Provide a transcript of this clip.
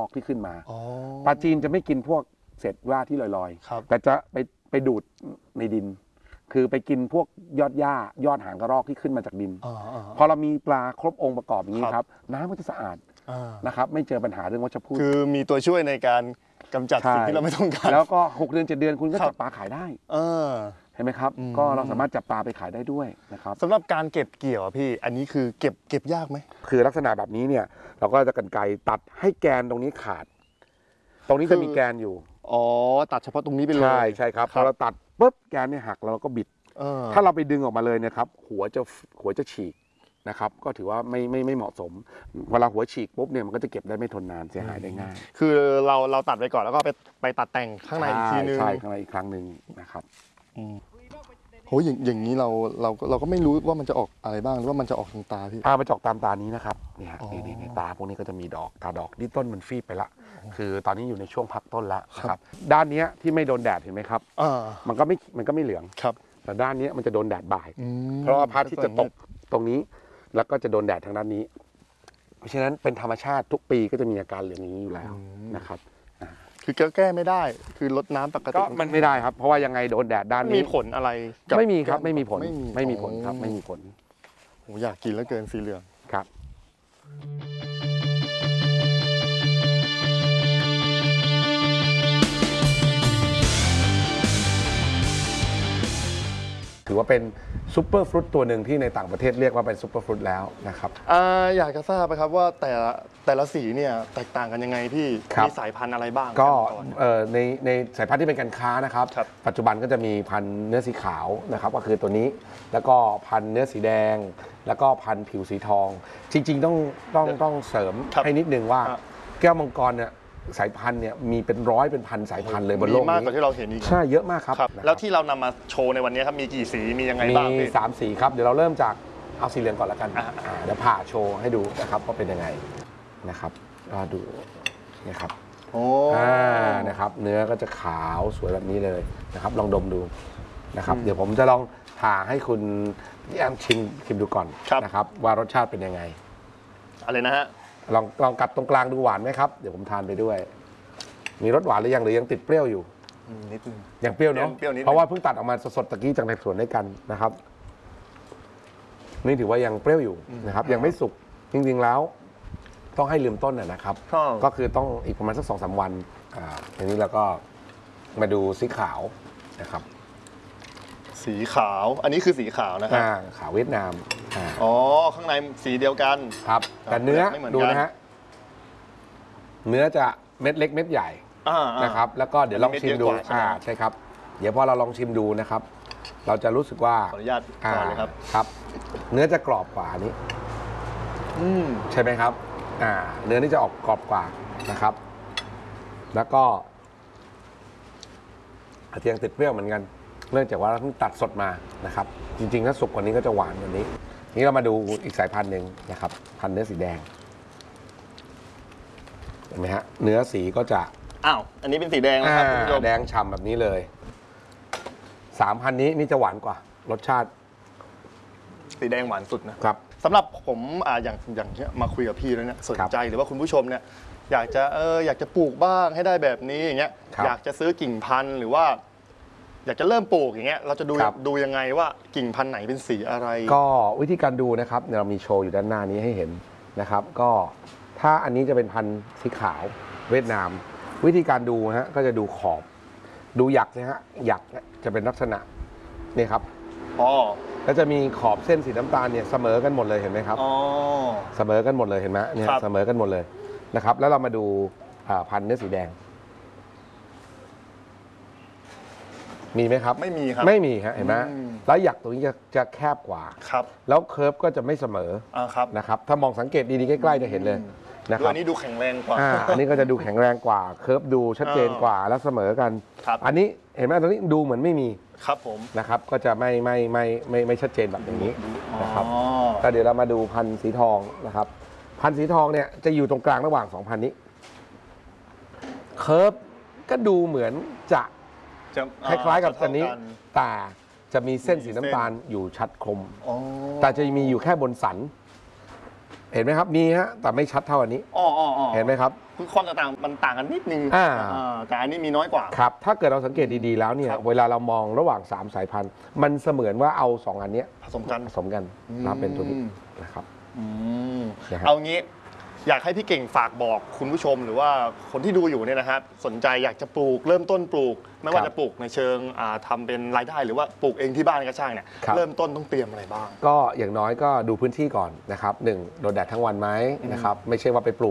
อกที่ขึ้นมาปลาจีนจะไม่กินพวกเศษหญ้าที่ลอยๆแต่จะไปดูดในดินคือไปกินพวกยอดหญ้ายอดหางกระรอกที่ขึ้นมาจากดินพอเรามีปลาครบองค์ประกอบอย่างนี้ครับน้ำก็จะสะอาดนะครับไม่เจอปัญหาเรื่องวัชพืชคือมีตัวช่วยในการกำจัดสิ่งที่เราไม่ต้องการแล้วก็6 เดือน 7 เดือนคุณก็จับปลาขายได้เห็นไหมครับก็เราสามารถจับปลาไปขายได้ด้วยนะครับสำหรับการเก็บเกี่ยวพี่อันนี้คือเก็บยากไหมคือลักษณะแบบนี้เนี่ยเราก็จะกรรไกรตัดให้แกนตรงนี้ขาดตรงนี้จะมีแกนอยู่ตัดเฉพาะตรงนี้ไปเลยใช่ครับพอเราตัดปุ๊บแกนเนี่ยหักเราก็บิดถ้าเราไปดึงออกมาเลยนะครับหัวจะฉีกนะครับก็ถือว่าไม่เหมาะสมเวลาหัวฉีกปุ๊บเนี่ยมันก็จะเก็บได้ไม่ทนนานเสียหายได้ง่ายคือเราตัดไปก่อนแล้วก็ไปตัดแต่งข้างในอีกทีนึงใช่ข้างในอีกครั้งหนึ่งนะครับโหอย่างนี้เราก็ไม่รู้ว่ามันจะออกอะไรบ้างหรือว่ามันจะออกทางตาพี่มันจะออกตามตานี้นะครับนี่ฮะนี่ตาพวกนี้ก็จะมีตาดอกที่ต้นมันฟีบไปละคือตอนนี้อยู่ในช่วงพักต้นแล้วนะครับด้านนี้ที่ไม่โดนแดดเห็นไหมครับมันก็ไม่เหลืองแต่ด้านนี้มันจะโดนแดดบ่ายเพราะว่าพระอาทิตย์จะตกตรงนี้แล้วก็จะโดนแดดทางด้านนี้เพราะฉะนั้นเป็นธรรมชาติทุกปีก็จะมีอาการเหลืองอย่างนี้อยู่แล้วนะครับคือแก้ไม่ได้คือลดน้ำปกติก็มันไม่ได้ครับเพราะว่ายังไงโดนแดดด้านนี้มีผลอะไรไม่มีครับไม่มีผลครับไม่มีผลโหอยากกินแล้วเกินสีเหลืองครับถือว่าเป็นซุปเปอร์ฟรุตตัวหนึ่งที่ในต่างประเทศเรียกว่าเป็นซุปเปอร์ฟรุตแล้วนะครับอยากจะทราบครับว่าแต่ละสีเนี่ยแตกต่างกันยังไงพี่มีสายพันธุ์อะไรบ้างก็ในสายพันธุ์ที่เป็นการค้านะครับปัจจุบันก็จะมีพันธุ์เนื้อสีขาวนะครับก็คือตัวนี้แล้วก็พันธุ์เนื้อสีแดงแล้วก็พันธุ์ผิวสีทองจริงๆต้องเสริมให้นิดนึงว่าแก้วมังกรเนี่ยสายพันธุ์เนี่ยมีเป็นร้อยเป็นพันสายพันธุ์เลยบนโลกนี้มากกว่าที่เราเห็นอีกใช่เยอะมากครับแล้วที่เรานำมาโชว์ในวันนี้ครับมีกี่สีมียังไงบ้างมี3 สีครับเดี๋ยวเราเริ่มจากเอาสีเหลืองก่อนละกันเดี๋ยวผ่าโชว์ให้ดูนะครับว่าเป็นยังไงนะครับก็ดูนะครับนะครับเนื้อก็จะขาวสวยแบบนี้เลยนะครับลองดมดูนะครับเดี๋ยวผมจะลองผ่าให้คุณพี่แอมชิมดูก่อนนะครับว่ารสชาติเป็นยังไงอะไรนะฮะลองกัดตรงกลางดูหวานไหมครับเดี๋ยวผมทานไปด้วยมีรสหวานหรือยังติดเปรี้ยวอยู่นิดนึงยังเปรี้ยวเนาะเพราะว่าเพิ่งตัดออกมาสดๆตะกี้จากในสวนด้วยกันนะครับนี่ถือว่ายังเปรี้ยวอยู่นะครับยังไม่สุกจริงๆแล้วต้องให้ลืมต้นนะครับก็คือต้องอีกประมาณสัก2-3 วันทีนี้เราก็มาดูสีขาวนะครับสีขาวอันนี้คือสีขาวนะครับขาวเวียดนามข้างในสีเดียวกันครับแต่เนื้อดูนะฮะเนื้อจะเม็ดเล็กเม็ดใหญ่นะครับแล้วก็เดี๋ยวลองชิมดูใช่ครับเดี๋ยวพอเราลองชิมดูนะครับเราจะรู้สึกว่าขออนุญาตก่อนเลยครับเนื้อจะกรอบกว่านี้ใช่ไหมครับเนื้อนี่จะออกกรอบกว่านะครับแล้วก็อาจจะยังติดเปรี้ยวเหมือนกันเนื่องจากว่าเราเพิ่งตัดสดมานะครับจริงๆถ้าสุกกว่านี้ก็จะหวานกว่านี้นี่เรามาดูอีกสายพันธุ์หนึ่งนะครับพันธุ์เนื้อสีแดงเห็นไหมฮะเนื้อสีก็จะอันนี้เป็นสีแดงนะครับคุณผู้ชมแดงฉ่ำแบบนี้เลย3 พันธุ์นี้นี่จะหวานกว่ารสชาติสีแดงหวานสุดนะครับสำหรับผมอย่างที่มาคุยกับพี่แล้วเนี่ยสนใจหรือว่าคุณผู้ชมเนี่ยอยากจะปลูกบ้างให้ได้แบบนี้อย่างเงี้ยอยากจะซื้อกิ่งพันธุ์หรือว่าอยากจะเริ่มปลูกอย่างเงี้ยเราจะดูยังไงว่ากิ่งพันธุ์ไหนเป็นสีอะไรก็วิธีการดูนะครับเรามีโชว์อยู่ด้านหน้านี้ให้เห็นนะครับก็ถ้าอันนี้จะเป็นพันธุ์สีขาวเวียดนามวิธีการดูฮะก็จะดูขอบดูหยักนะฮะหยักจะเป็นลักษณะนี่ครับแล้วจะมีขอบเส้นสีน้ำตาลเนี่ยเสมอกันหมดเลยเห็นไหมครับเสมอกันหมดเลยเห็นไหมเนี่ยเสมอกันหมดเลยนะครับแล้วเรามาดูพันธุ์เนื้อสีแดงมีไหมครับไม่มีครับไม่มีฮะเห็นไหมแล้วหยักตรงนี้จะแคบกว่าครับแล้วเคิร์ฟก็จะไม่เสมอนะครับถ้ามองสังเกตดีๆใกล้ๆจะเห็นเลยนะครับอันนี้ดูแข็งแรงกว่าอันนี้ก็จะดูแข็งแรงกว่าเคิร์ฟดูชัดเจนกว่าแล้วเสมอกันอันนี้เห็นไหมตรงนี้ดูเหมือนไม่มีครับผมนะครับก็จะไม่ชัดเจนแบบนี้นะครับก็เดี๋ยวเรามาดูพันธุ์สีทองนะครับพันธุ์สีทองเนี่ยจะอยู่ตรงกลางระหว่าง2 พันธุ์นี้เคิร์ฟก็ดูเหมือนจะคล้ายๆกับตัวนี้แต่จะมีเส้นสีน้ำตาลอยู่ชัดคมแต่จะมีอยู่แค่บนสันเห็นไหมครับมีฮะแต่ไม่ชัดเท่าอันนี้อ๋อเห็นไหมครับคือความต่างมันต่างกันนิดนึงแต่อันนี้มีน้อยกว่าครับถ้าเกิดเราสังเกตดีๆแล้วเนี่ยเวลาเรามองระหว่าง3สายพันธุ์มันเสมือนว่าเอา2อันนี้ผสมกันมาเป็นตัวนี้นะครับเอางี้อยากให้พี่เก่งฝากบอกคุณผู้ชมหรือว่าคนที่ดูอยู่เนี่ยนะครับสนใจอยากจะปลูกเริ่มต้นปลูกไม่ว่าจะปลูกในเชิงทำเป็นรายได้หรือว่าปลูกเองที่บ้านก็ช่างเนี่ยเริ่มต้นต้องเตรียมอะไรบ้างก็อย่างน้อยก็ดูพื้นที่ก่อนนะครับ1โดนแดดทั้งวันไหมนะครับไม่ใช่ว่าไปปลูก